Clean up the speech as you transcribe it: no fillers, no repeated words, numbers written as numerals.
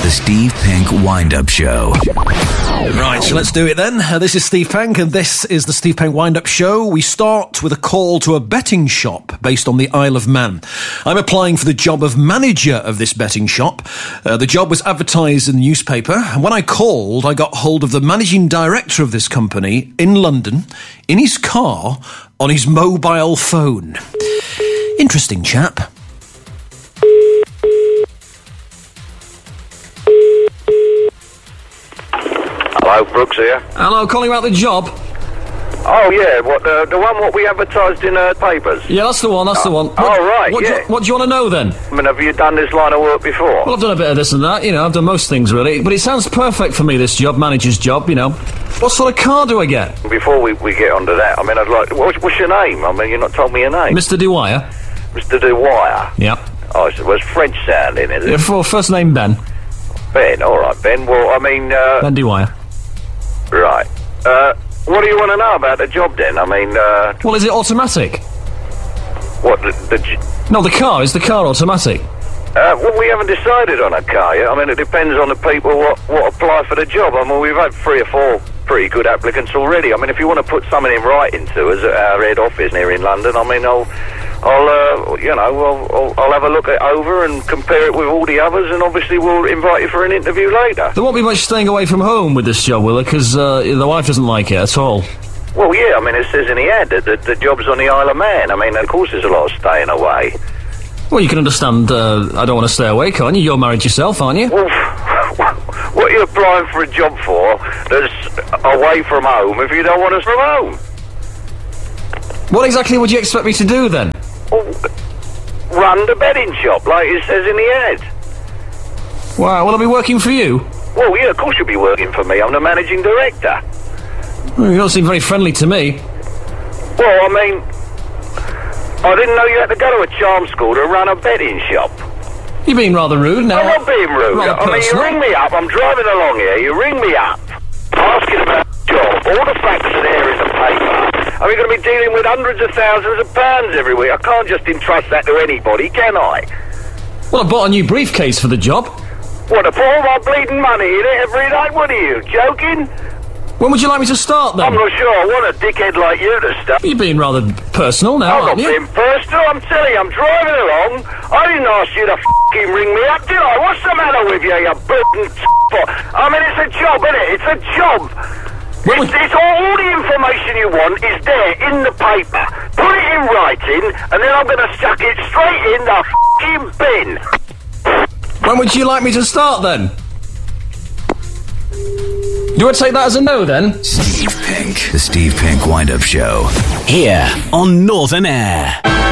The Steve Pink Wind-Up Show. Right, so let's do it then. This is Steve Pink, and this is the Steve Pink Wind-Up Show. We start with a call to a betting shop based on the Isle of Man. I'm applying for the job of manager of this betting shop. The job was advertised in the newspaper, and when I called, I got hold of the managing director of this company in London, in his car, on his mobile phone. Interesting chap. Hello, Brooks here. Hello, calling about the job. Oh, yeah, what the one what we advertised in papers? Yeah, that's the one, the one. Right, What do you want to know then? I mean, have you done this line of work before? Well, I've done a bit of this and that, I've done most things really, but it sounds perfect for me, this job, manager's job, What sort of car do I get? Before we get onto that, I mean, I'd like... What's your name? I mean, you've not told me your name. Mr. Dwyer. Mr. Dwyer? Yep. Oh, it was French sounding, is it? Yeah, for first name Ben. Ben, all right, Ben. Well, I mean... Ben Dwyer. Right. What do you want to know about the job then? I mean, Well, is it automatic? What, No, the car. Is the car automatic? Well, we haven't decided on a car yet. I mean, it depends on the people what apply for the job. I mean, we've had 3 or 4 pretty good applicants already. I mean, if you want to put something in writing to us at our head office here in London, I mean, I'll have a look it over and compare it with all the others, and obviously we'll invite you for an interview later. There won't be much staying away from home with this job, will there? Because the wife doesn't like it at all. Well, yeah, I mean, it says in the ad that the job's on the Isle of Man. I mean, of course there's a lot of staying away. Well, you can understand I don't want to stay away, can't you? You're married yourself, aren't you? Well, what are you applying for a job for that's away from home if you don't want us from home? What exactly would you expect me to do, then? Well, run the betting shop, like it says in the ad. Wow, will I be working for you? Well, yeah, of course you'll be working for me. I'm the managing director. Well, you don't seem very friendly to me. Well, I mean, I didn't know you had to go to a charm school to run a betting shop. You're being rather rude now. I'm not being rude. I mean, you ring me up, I'm driving along here, you ring me up, asking about the job, all the facts are there in the paper. I mean, you're going to be dealing with hundreds of thousands of pounds every week. I can't just entrust that to anybody, can I? Well, I bought a new briefcase for the job. What, to put all my bleeding money in it every night? What are you, joking? When would you like me to start, then? I'm not sure I want a dickhead like you to start. You're being rather personal now, I'm aren't not you? being personal, I'm telling you, I'm driving along. I didn't ask you to f***ing ring me up, did I? What's the matter with you, you bleeding I mean, it's a job, isn't it? It's a job. It's all the information you want is there in the paper. Put it in writing, and then I'm going to stuck it straight in the f***ing bin. When would you like me to start, then? Do I take that as a no, then? Steve Pink. The Steve Pink Wind-Up Show. Here on Northern Air.